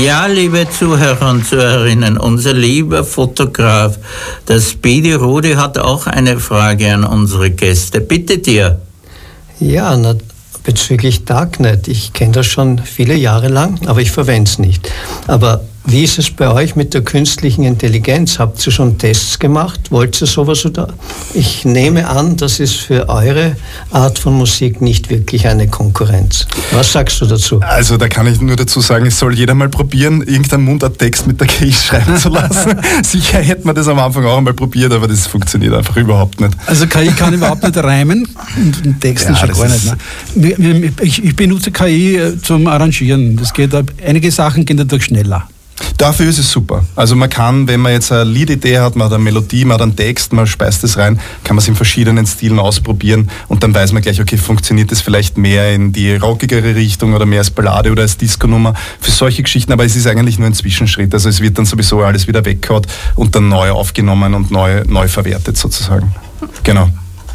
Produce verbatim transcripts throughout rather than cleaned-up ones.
Ja, liebe Zuhörer und Zuhörerinnen, unser lieber Fotograf, der Speedy Rudi, hat auch eine Frage an unsere Gäste. Bitte dir. Ja, na, bezüglich Darknet. Ich kenne das schon viele Jahre lang, aber ich verwende es nicht. Aber wie ist es bei euch mit der künstlichen Intelligenz? Habt ihr schon Tests gemacht? Wollt ihr sowas? Oder? Ich nehme an, das ist für eure Art von Musik nicht wirklich eine Konkurrenz. Was sagst du dazu? Also da kann ich nur dazu sagen, es soll jeder mal probieren, irgendeinen Mundarttext mit der K I schreiben zu lassen. Sicher hätte man das am Anfang auch einmal probiert, aber das funktioniert einfach überhaupt nicht. Also K I kann überhaupt nicht reimen und Texten ja, schon gar nicht. Ne? Ich, ich benutze K I zum Arrangieren. Das geht, einige Sachen gehen dadurch schneller. Dafür ist es super. Also man kann, wenn man jetzt eine Liedidee hat, man hat eine Melodie, man hat einen Text, man speist es rein, kann man es in verschiedenen Stilen ausprobieren und dann weiß man gleich, okay, funktioniert das vielleicht mehr in die rockigere Richtung oder mehr als Ballade oder als Disco-Nummer. Für solche Geschichten, aber es ist eigentlich nur ein Zwischenschritt. Also es wird dann sowieso alles wieder weggehauen und dann neu aufgenommen und neu, neu verwertet sozusagen. Genau.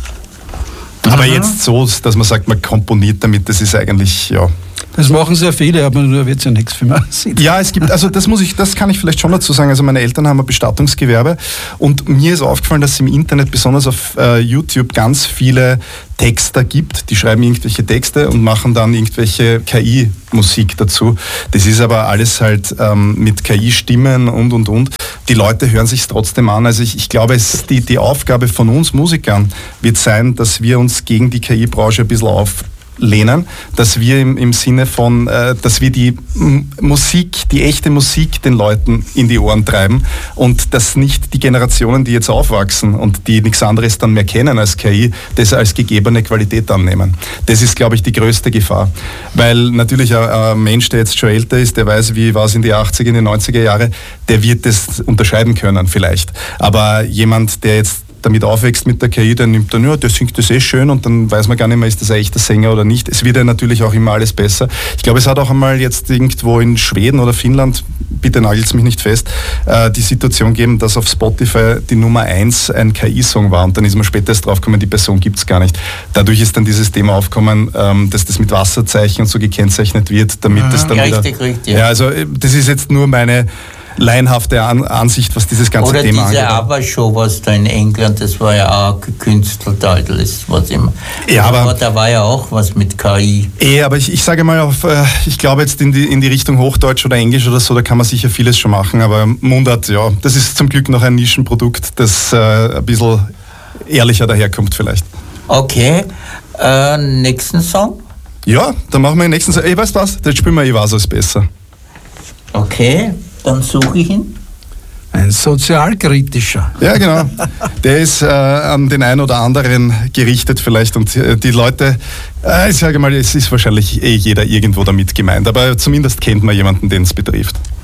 Aber jetzt so, dass man sagt, man komponiert damit, das ist eigentlich, ja... Das machen sehr viele, aber nur wird es ja nichts für mich. Ja, es gibt, also das muss ich, das kann ich vielleicht schon dazu sagen. Also meine Eltern haben ein Bestattungsgewerbe und mir ist aufgefallen, dass es im Internet, besonders auf äh, YouTube, ganz viele Texter gibt, die schreiben irgendwelche Texte und machen dann irgendwelche K I-Musik dazu. Das ist aber alles halt ähm, mit K I-Stimmen und und und. Die Leute hören sich es trotzdem an. Also ich, ich glaube, es, die, die Aufgabe von uns Musikern wird sein, dass wir uns gegen die K I-Branche ein bisschen auf lehnen, dass wir im, im Sinne von, äh, dass wir die M- Musik, die echte Musik den Leuten in die Ohren treiben und dass nicht die Generationen, die jetzt aufwachsen und die nichts anderes dann mehr kennen als K I, das als gegebene Qualität annehmen. Das ist, glaube ich, die größte Gefahr. Weil natürlich ein, ein Mensch, der jetzt schon älter ist, der weiß, wie war es in die achtziger, in die neunziger Jahre, der wird das unterscheiden können vielleicht. Aber jemand, der jetzt damit aufwächst mit der K I, der nimmt dann, ja, der singt das eh schön und dann weiß man gar nicht mehr, ist das ein echter Sänger oder nicht. Es wird ja natürlich auch immer alles besser. Ich glaube, es hat auch einmal jetzt irgendwo in Schweden oder Finnland, bitte nagelt es mich nicht fest, äh, die Situation gegeben, dass auf Spotify die Nummer eins ein K I-Song war und dann ist man später erst draufgekommen, die Person gibt es gar nicht. Dadurch ist dann dieses Thema aufgekommen, ähm, dass das mit Wasserzeichen und so gekennzeichnet wird, damit mhm, das dann richtig, wieder... Richtig, ja, also das ist jetzt nur meine laienhafte An- Ansicht, was dieses ganze Oder Thema angeht. Oder diese ABBA-Show, was da in England, das war ja auch gekünstelt, alles, was immer. Ja, aber, aber da war ja auch was mit K I. Eh, aber ich, ich sage mal, auf, äh, ich glaube jetzt in die, in die Richtung Hochdeutsch oder Englisch oder so, da kann man sicher vieles schon machen, aber Mundart, ja, das ist zum Glück noch ein Nischenprodukt, das äh, ein bisschen ehrlicher daherkommt vielleicht. Okay, äh, nächsten Song? Ja, dann machen wir den nächsten Song. Ey, weißt du was, jetzt spielen wir Ich weiß es besser. Okay. Dann suche ich ihn. Ein sozialkritischer. Ja, genau. Der ist äh, an den einen oder anderen gerichtet vielleicht und äh, die Leute, äh, ich sage mal, es ist wahrscheinlich eh jeder irgendwo damit gemeint, aber zumindest kennt man jemanden, den es betrifft.